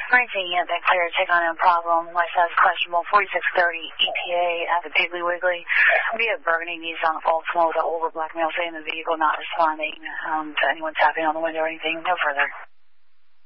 19 unit, then clear, take on in problem. License questionable, 4630 EPA at the Piggly Wiggly. Via Burgundy Nissan Altima with an older black male sitting in the vehicle, not responding to anyone tapping on the window or anything. No further.